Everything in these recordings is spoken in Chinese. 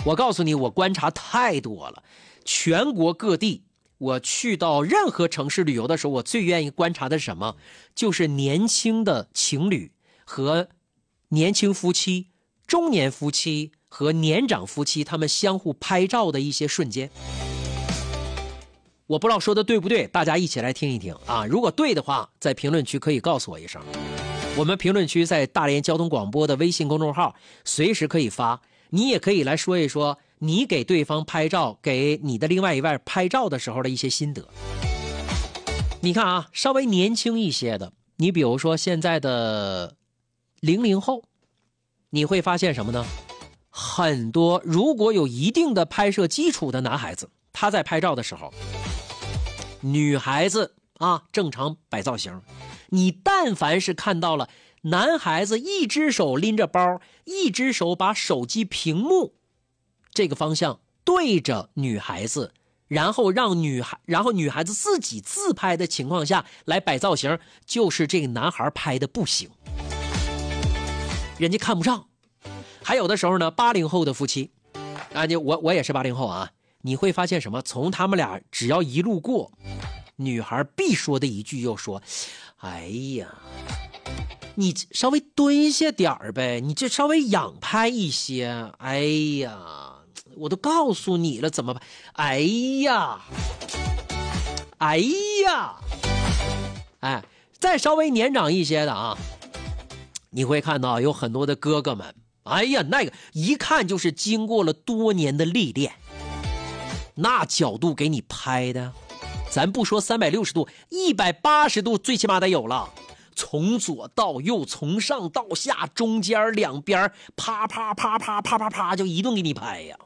我告诉你，我观察太多了，全国各地，我去到任何城市旅游的时候，我最愿意观察的是什么？就是年轻的情侣和年轻夫妻、中年夫妻和年长夫妻，他们相互拍照的一些瞬间。我不知道说的对不对，大家一起来听一听啊！如果对的话，在评论区可以告诉我一声。我们评论区在大连交通广播的微信公众号随时可以发，你也可以来说一说你给对方拍照，给你的另外一半拍照的时候的一些心得。你看啊，稍微年轻一些的，你比如说现在的00后，你会发现什么呢？很多如果有一定的拍摄基础的男孩子，他在拍照的时候，女孩子啊正常摆造型，你但凡是看到了男孩子一只手拎着包，一只手把手机屏幕这个方向对着女孩子，然后女孩子自己自拍的情况下来摆造型，就是这个男孩拍的不行，人家看不上。还有的时候呢，80后的夫妻啊，我也是80后啊，你会发现什么？从他们俩只要一路过，女孩必说的一句就说：哎呀，你稍微蹲下点儿呗，你这稍微仰拍一些。哎呀，我都告诉你了怎么办？哎呀，哎呀，哎，再稍微年长一些的啊，你会看到有很多的哥哥们，哎呀，那个一看就是经过了多年的历练，那角度给你拍的，咱不说360度，180度最起码得有了。从左到右，从上到下，中间两边，啪啪啪啪啪啪啪，就一顿给你拍呀。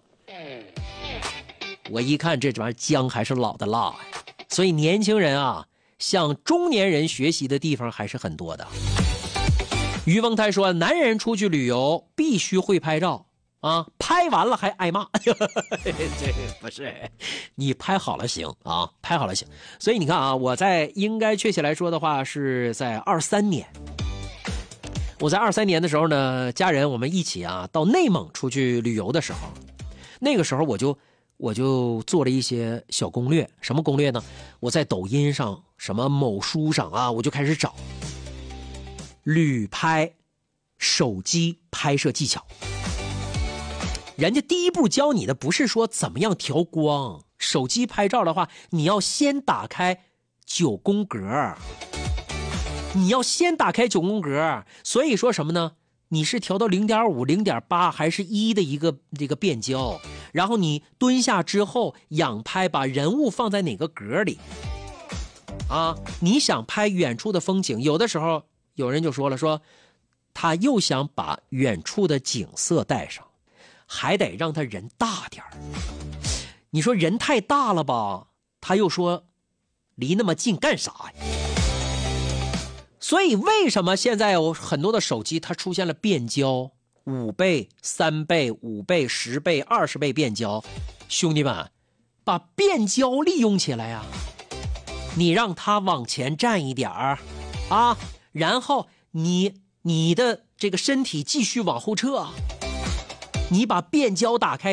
我一看这玩意儿姜还是老的辣呀，所以年轻人啊，向中年人学习的地方还是很多的。于凤台说，男人出去旅游必须会拍照啊，拍完了还挨骂。这不是，你拍好了行啊，拍好了行。所以你看啊，我在应该确切来说的话，是在23年。我在23年的时候呢，家人我们一起啊到内蒙出去旅游的时候，那个时候我就做了一些小攻略。什么攻略呢？我在抖音上、什么某书上啊，我就开始找旅拍手机拍摄技巧。人家第一步教你的不是说怎么样调光，手机拍照的话，你要先打开9宫格，你要先打开9宫格。所以说什么呢？你是调到0.5、0.8还是1的一个这个变焦，然后你蹲下之后仰拍，把人物放在哪个格里啊？你想拍远处的风景，有的时候有人就说了，说他又想把远处的景色带上，还得让他人大点儿。你说人太大了吧，他又说离那么近干啥呀？所以为什么现在有很多的手机它出现了变焦，5倍、3倍、5倍、10倍、20倍变焦？兄弟们，把变焦利用起来啊！你让它往前站一点儿啊，然后你的这个身体继续往后撤，你把变焦打开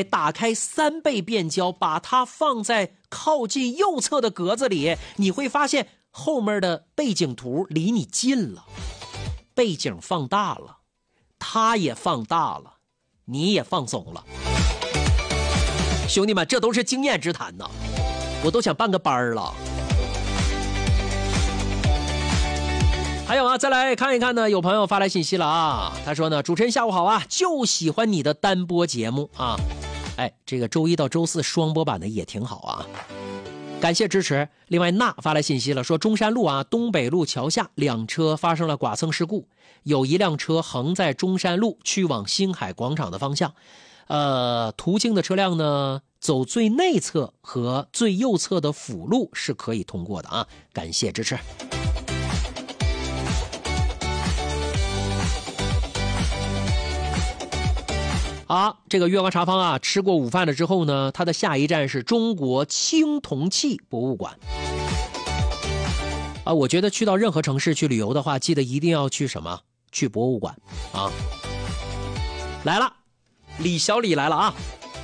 3倍变焦，把它放在靠近右侧的格子里，你会发现后面的背景图离你近了，背景放大了，它也放大了，你也放松了。兄弟们，这都是经验之谈呐，我都想办个班了。还有啊，再来看一看呢，有朋友发来信息了啊，他说呢，主持人下午好啊，就喜欢你的单播节目啊，哎，这个周一到周四双播版的也挺好啊，感谢支持。另外娜发来信息了，说中山路啊东北路桥下2车发生了剐蹭事故，有一辆车横在中山路去往星海广场的方向，途经的车辆呢走最内侧和最右侧的辅路是可以通过的啊，感谢支持。好，这个月光茶坊啊，吃过午饭了之后呢，它的下一站是中国青铜器博物馆。啊，我觉得去到任何城市去旅游的话，记得一定要去什么？去博物馆啊！来了，李小李来了啊！